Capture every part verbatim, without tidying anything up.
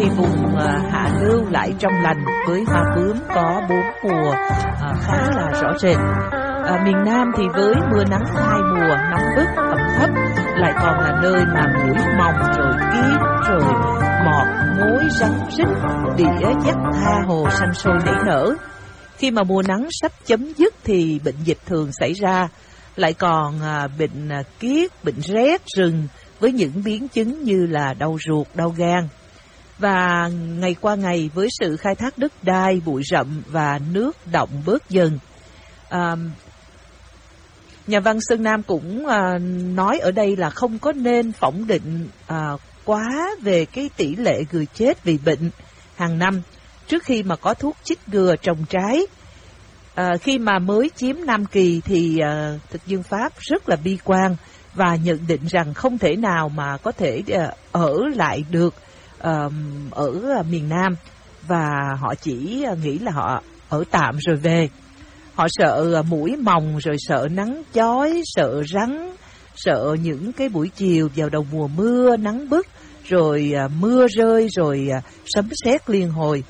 thì vùng à, hạ lưu lại trong lành với hoa bướm có bốn mùa à, khá là rõ rệt. À, miền Nam thì với mưa nắng hai mùa, nóng bức, ẩm thấp, lại còn là nơi mà muỗi mòng rồi kiến rồi mọt mối rắn rít đĩa dắt tha hồ xanh sôi nảy nở. Khi mà mùa nắng sắp chấm dứt thì bệnh dịch thường xảy ra, lại còn à, bệnh à, kiết, bệnh rét rừng với những biến chứng như là đau ruột, đau gan. Và ngày qua ngày với sự khai thác đất đai, bụi rậm và nước đọng bớt dần, à, nhà văn Sơn Nam cũng à, nói ở đây là không có nên phỏng định à, quá về cái tỷ lệ người chết vì bệnh hàng năm trước khi mà có thuốc chích ngừa trồng trái. À, khi mà mới chiếm Nam Kỳ thì à, thực dân Pháp rất là bi quan và nhận định rằng không thể nào mà có thể à, ở lại được à, ở miền Nam, và họ chỉ nghĩ là họ ở tạm rồi về. Họ sợ muỗi mòng, rồi sợ nắng chói, sợ rắn, sợ những cái buổi chiều vào đầu mùa mưa, nắng bức, rồi à, mưa rơi, rồi à, sấm sét liên hồi.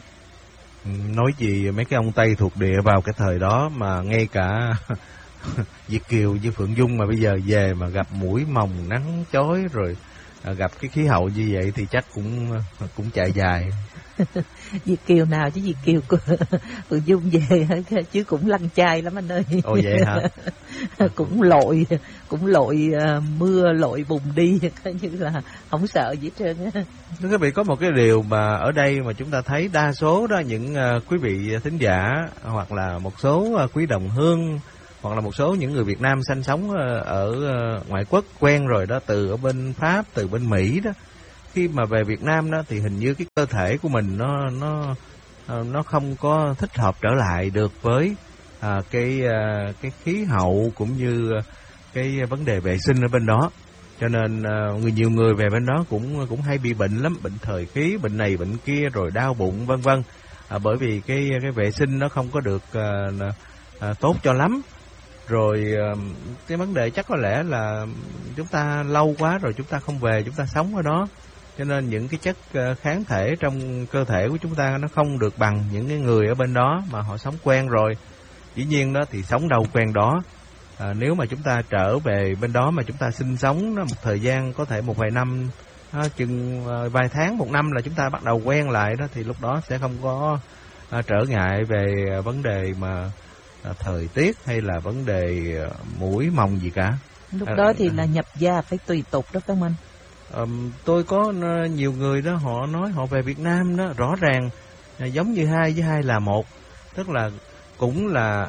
Nói gì mấy cái ông Tây thuộc địa vào cái thời đó mà ngay cả Việt kiều với Phượng Dung mà bây giờ về mà gặp muỗi mòng, nắng chói, rồi à, gặp cái khí hậu như vậy thì chắc cũng cũng chạy dài. Việt kiều nào chứ Việt kiều của Phượng Dung về chứ cũng lăn chai lắm anh ơi. Ồ vậy hả? Cũng lội, cũng lội uh, mưa, lội bùn đi, coi như là không sợ gì hết trơn á. Thưa quý vị, có một cái điều mà ở đây mà chúng ta thấy đa số đó, những uh, quý vị thính giả hoặc là một số uh, quý đồng hương hoặc là một số những người Việt Nam sinh sống uh, ở uh, ngoại quốc quen rồi đó, từ ở bên Pháp, từ bên Mỹ đó, khi mà về Việt Nam đó thì hình như cái cơ thể của mình nó nó nó không có thích hợp trở lại được với à, cái à, cái khí hậu cũng như cái vấn đề vệ sinh ở bên đó, cho nên à, người nhiều người về bên đó cũng cũng hay bị bệnh lắm, bệnh thời khí, bệnh này bệnh kia, rồi đau bụng vân vân, à, bởi vì cái cái vệ sinh nó không có được à, à, tốt cho lắm. Rồi à, cái vấn đề chắc có lẽ là chúng ta lâu quá rồi chúng ta không về, chúng ta sống ở đó, cho nên những cái chất kháng thể trong cơ thể của chúng ta nó không được bằng những cái người ở bên đó mà họ sống quen rồi. Dĩ nhiên đó thì sống đâu quen đó. À, nếu mà chúng ta trở về bên đó mà chúng ta sinh sống đó, một thời gian có thể một vài năm, à, chừng à, vài tháng, một năm là chúng ta bắt đầu quen lại đó, thì lúc đó sẽ không có à, trở ngại về vấn đề mà à, thời tiết hay là vấn đề à, muỗi mòng gì cả. Lúc đó thì là nhập gia phải tùy tục đó phải không anh? Um, tôi có nhiều người đó họ nói họ về Việt Nam đó rõ ràng à, giống như hai với hai là một, tức là cũng là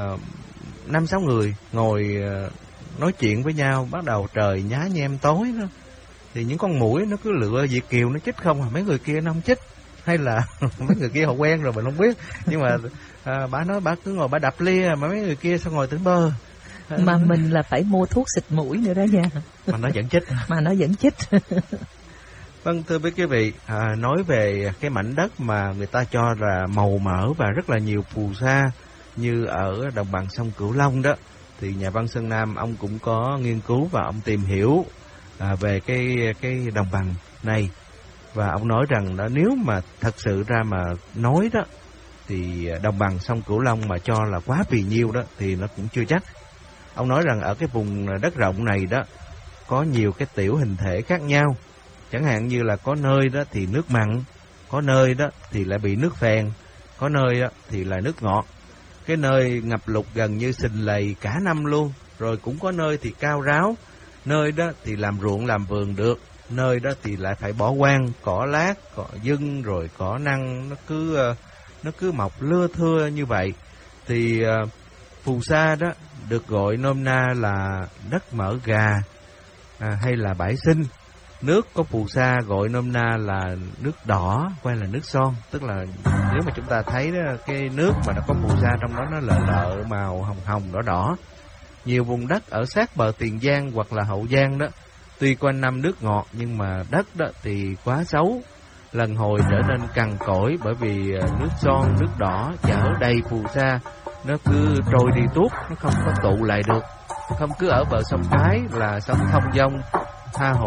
năm uh, sáu người ngồi uh, nói chuyện với nhau, bắt đầu trời nhá nhem tối đó, thì những con muỗi nó cứ lựa Việt kiều nó chích không à, mấy người kia nó không chích, hay là mấy người kia họ quen rồi mình không biết, nhưng mà uh, bà nói bà cứ ngồi bà đập lia mà mấy người kia sao ngồi tưởng bơ. Mà mình là phải mua thuốc xịt mũi nữa đó nha. Mà nó vẫn chích. Mà nó vẫn chích. Vâng, thưa quý vị, à, nói về cái mảnh đất mà người ta cho là màu mỡ và rất là nhiều phù sa như ở đồng bằng sông Cửu Long đó, thì nhà văn Sơn Nam ông cũng có nghiên cứu và ông tìm hiểu à, về cái cái đồng bằng này, và ông nói rằng đó, nếu mà thật sự ra mà nói đó thì đồng bằng sông Cửu Long mà cho là quá phì nhiêu đó thì nó cũng chưa chắc. Ông nói rằng ở cái vùng đất rộng này đó có nhiều cái tiểu hình thể khác nhau. Chẳng hạn như là có nơi đó thì nước mặn, có nơi đó thì lại bị nước phèn, có nơi đó thì là nước ngọt. Cái nơi ngập lụt gần như sình lầy cả năm luôn. Rồi cũng có nơi thì cao ráo, nơi đó thì làm ruộng làm vườn được, nơi đó thì lại phải bỏ hoang, cỏ lát, cỏ dưng rồi cỏ năng nó cứ nó cứ mọc lưa thưa như vậy. Thì phù sa đó được gọi nôm na là đất mỡ gà à, hay là bãi sinh. Nước có phù sa gọi nôm na là nước đỏ hay là nước son, tức là nếu mà chúng ta thấy đó, cái nước mà nó có phù sa trong đó nó lợ lợ màu hồng hồng đỏ đỏ. Nhiều vùng đất ở sát bờ Tiền Giang hoặc là Hậu Giang đó, tuy quanh năm nước ngọt nhưng mà đất đó thì quá xấu, lần hồi trở nên cằn cỗi, bởi vì nước son, nước đỏ chở đầy phù sa, nó cứ trôi đi tuốt, nó không có tụ lại được. Không cứ ở bờ sông Cái là sông Thông Dông, tha hồ